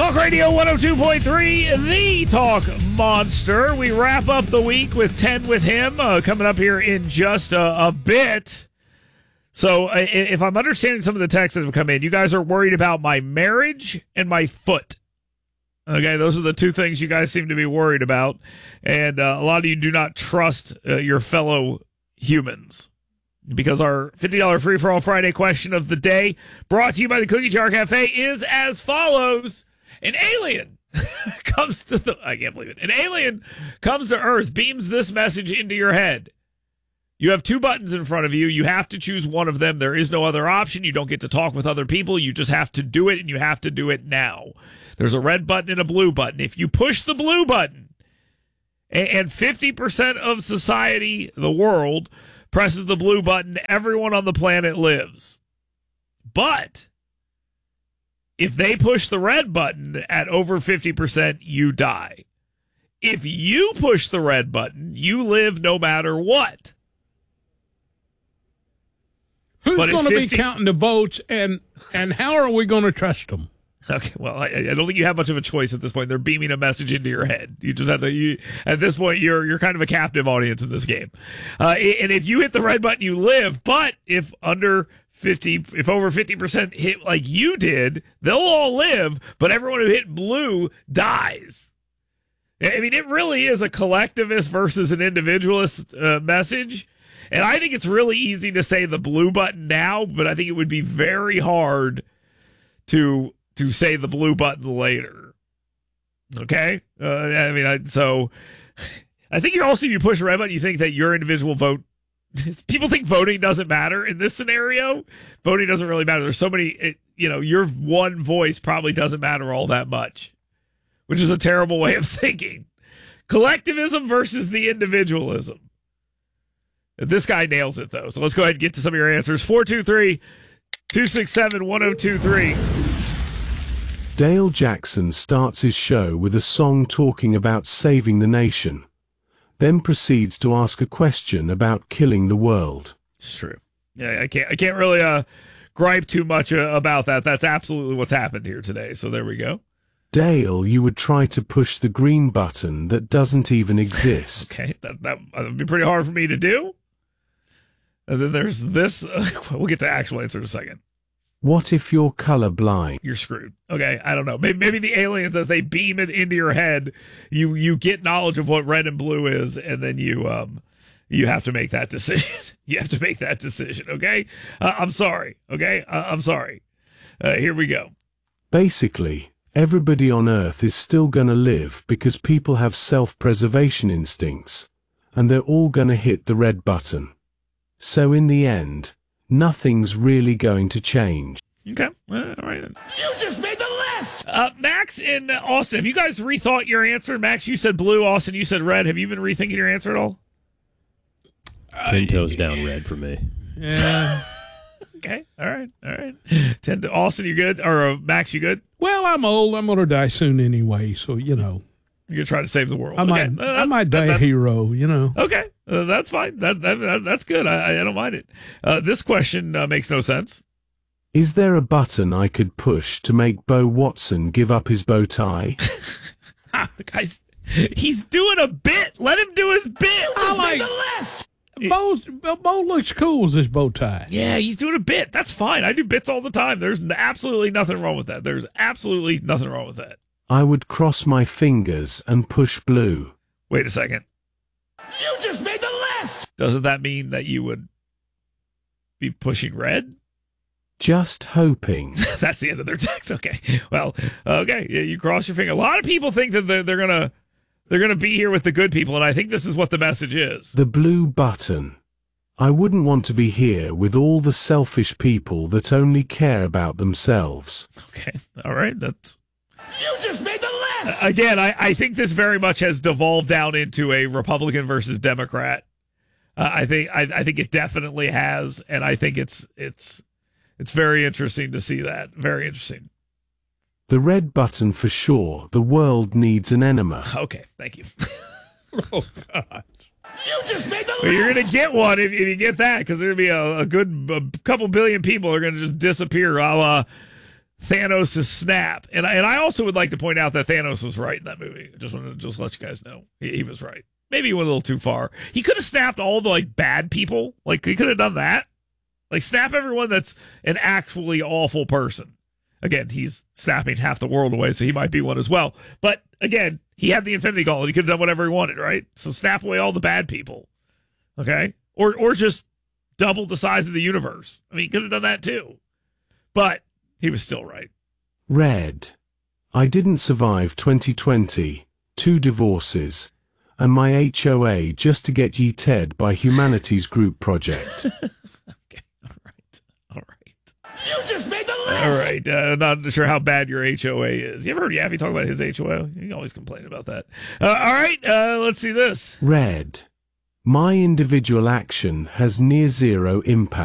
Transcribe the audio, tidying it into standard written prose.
Talk Radio 102.3, the Talk Monster. We wrap up the week with 10 with him coming up here in just a bit. So if I'm understanding some of the texts that have come in, you guys are worried about my marriage and my foot. Okay, those are the two things you guys seem to be worried about. And a lot of you do not trust your fellow humans. Because our $50 free-for-all Friday question of the day, brought to you by the Cookie Jar Cafe, is as follows. An alien comes to I can't believe it. An alien comes to Earth, beams this message into your head. You have two buttons in front of you. You have to choose one of them. There is no other option. You don't get to talk with other people. You just have to do it, and you have to do it now. There's a red button and a blue button. If you push the blue button, and 50% of society, the world, presses the blue button, everyone on the planet lives. But if they push the red button at over 50%, you die. If you push the red button, you live no matter what. Who's going to be counting the votes, and how are we going to trust them? Okay, well, I don't think you have much of a choice at this point. They're beaming a message into your head. You just have to. At this point, you're kind of a captive audience in this game. And if you hit the red button, you live. But if over 50% hit like you did, they'll all live. But everyone who hit blue dies. I mean, it really is a collectivist versus an individualist message. And I think it's really easy to say the blue button now, but I think it would be very hard to say the blue button later. Okay? I think you're also, you push a red button, you think that your individual vote, people think voting doesn't matter. In this scenario, voting doesn't really matter. There's so many, your one voice probably doesn't matter all that much, which is a terrible way of thinking. Collectivism versus the individualism. This guy nails it, though. So let's go ahead and get to some of your answers. 423-267-1023. Dale Jackson starts his show with a song talking about saving the nation, then proceeds to ask a question about killing the world. It's true. Yeah, I can't really gripe too much about that. That's absolutely what's happened here today. So there we go. Dale, you would try to push the green button that doesn't even exist. Okay, that would be pretty hard for me to do. And then there's this. We'll get to actual answer in a second. What if you're colorblind? You're screwed. Okay, I don't know. Maybe the aliens, as they beam it into your head, you get knowledge of what red and blue is, and then you have to make that decision. You have to make that decision. Okay, I'm sorry. Okay, I'm sorry. Here we go. Basically, everybody on Earth is still gonna live because people have self-preservation instincts, and they're all gonna hit the red button. So in the end, nothing's really going to change. Okay. All right. You just made the list! Max in Austin, have you guys rethought your answer? Max, you said blue. Austin, you said red. Have you been rethinking your answer at all? 10 toes down red for me. Yeah. Okay. All right. 10 to Austin, you good? Or Max, you good? Well, I'm old. I'm going to die soon anyway, so, You're going to try to save the world. I might die a hero, Okay. That's fine. That's good. I don't mind it. This question makes no sense. Is there a button I could push to make Bo Watson give up his bow tie? The guy's, he's doing a bit. Let him do his bit. I like the list! Bo looks cool with his bow tie. Yeah, he's doing a bit. That's fine. I do bits all the time. There's absolutely nothing wrong with that. There's absolutely nothing wrong with that. I would cross my fingers and push blue. Wait a second. You just made the list! Doesn't that mean that you would be pushing red? Just hoping. That's the end of their text. Okay. Well, okay. Yeah, you cross your finger. A lot of people think that they're gonna be here with the good people, and I think this is what the message is. The blue button. I wouldn't want to be here with all the selfish people that only care about themselves. Okay. All right. That's. You just made the list! Again, I think this very much has devolved down into a Republican versus Democrat. I think it definitely has, and I think it's very interesting to see that. Very interesting. The red button for sure. The world needs an enema. Okay, thank you. Oh, God. You just made the list! Well, you're going to get one if you get that, because there's going to be a couple billion people are going to just disappear, a la Thanos' snap. And I also would like to point out that Thanos was right in that movie. I just wanted to just let you guys know. He was right. Maybe he went a little too far. He could have snapped all the bad people. Like, he could have done that. Like, snap everyone that's an actually awful person. Again, he's snapping half the world away, so he might be one as well. But again, he had the Infinity Gauntlet. He could have done whatever he wanted, right? So snap away all the bad people. Okay? Or just double the size of the universe. I mean, he could have done that too. But he was still right. Red. I didn't survive 2020, 2 divorces, and my HOA just to get yeeted by Humanities Group Project. Okay, all right. You just made the list! All right, not sure how bad your HOA is. You ever heard Yaffy talk about his HOA? You always complain about that. All right, let's see this. Red. My individual action has near zero impact.